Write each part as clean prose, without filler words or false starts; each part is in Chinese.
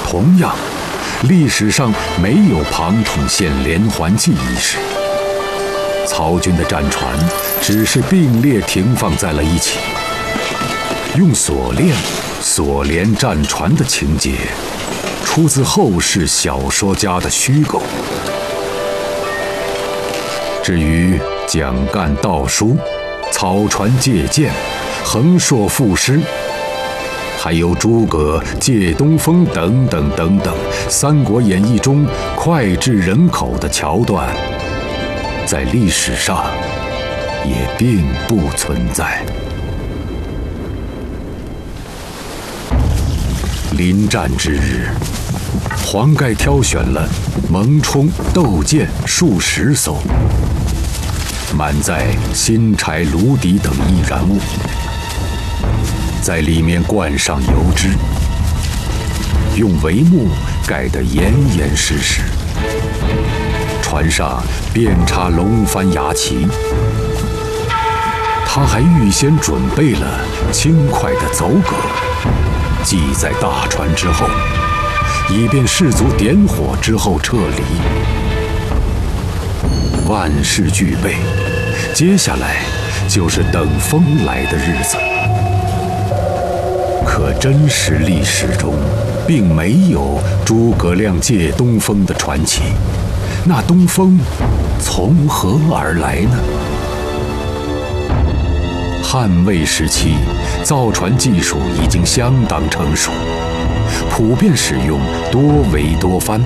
同样，历史上没有庞统县连环计一事。曹军的战船只是并列停放在了一起，用锁链锁连战船的情节，出自后世小说家的虚构。至于蒋干盗书、草船借箭、横槊赋诗，还有诸葛借东风等等等等，《三国演义》中脍炙人口的桥段，在历史上也并不存在。临战之日，黄盖挑选了蒙冲、窦建数10艘，满载新柴、芦荻等易燃物，在里面灌上油脂，用帷幕盖得严严实实。船上遍插龙帆牙旗，他还预先准备了轻快的走戈，系在大船之后，以便士卒点火之后撤离。万事俱备，接下来就是等风来的日子。可真实历史中并没有诸葛亮借东风的传奇，那东风从何而来呢？汉魏时期，造船技术已经相当成熟，普遍使用多桅多帆，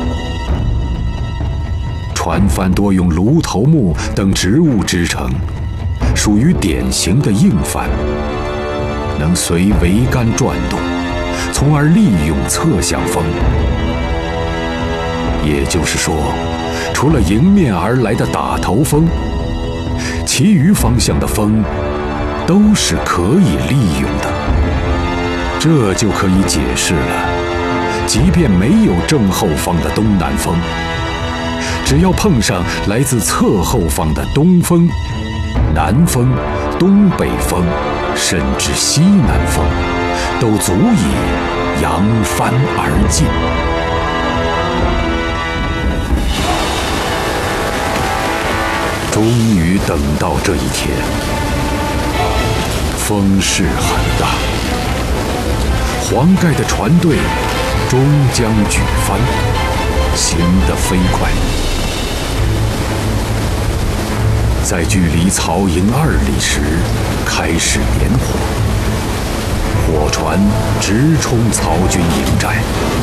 船帆多用芦头木等植物制成，属于典型的硬帆，能随桅杆转动，从而利用侧向风。也就是说，除了迎面而来的打头风，其余方向的风都是可以利用的。这就可以解释了，即便没有正后方的东南风，只要碰上来自侧后方的东风、南风、东北风，甚至西南风，都足以扬帆而进。终于等到这一天，风势很大，黄盖的船队终将举帆，行得飞快。在距离曹营2里时，开始点火，火船直冲曹军营寨。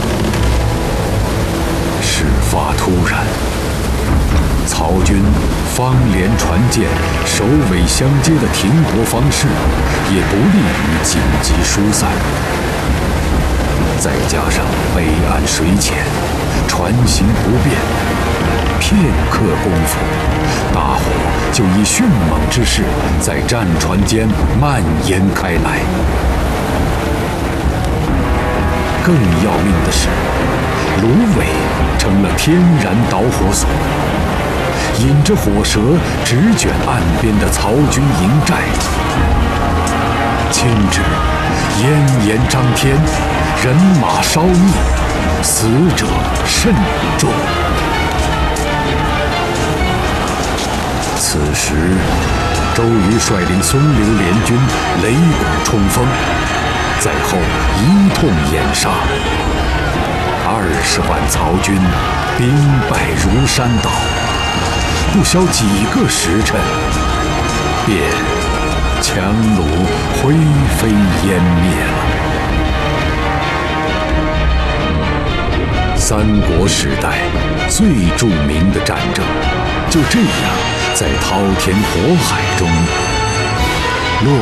事发突然，曹军方连船舰首尾相接的停泊方式，也不利于紧急疏散。再加上北岸水浅，船行不便，片刻功夫，大火就以迅猛之势在战船间蔓延开来。更要命的是，芦苇成了天然导火索，引着火舌直卷岸边的曹军营寨。亲之，烟炎张天，人马烧灭，死者甚众。此时，周瑜率领孙刘联军擂鼓冲锋，在后一通掩杀，20万曹军兵败如山倒，不消几个时辰，便樯橹灰飞烟灭了。三国时代最著名的战争，就这样在滔天火海中